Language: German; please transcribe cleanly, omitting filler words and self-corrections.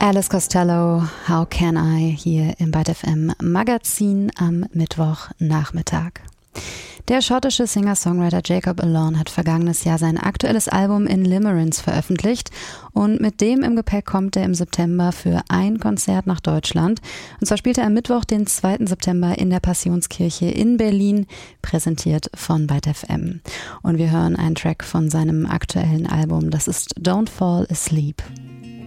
Alice Costello, How Can I, hier im Byte FM Magazin am Mittwochnachmittag. Der schottische Singer-Songwriter Jacob Elorn hat vergangenes Jahr sein aktuelles Album In Limerence veröffentlicht und mit dem im Gepäck kommt er im September für ein Konzert nach Deutschland. Und zwar spielt er am Mittwoch, den 2. September in der Passionskirche in Berlin, präsentiert von Byte FM. Und wir hören einen Track von seinem aktuellen Album, das ist Don't Fall Asleep.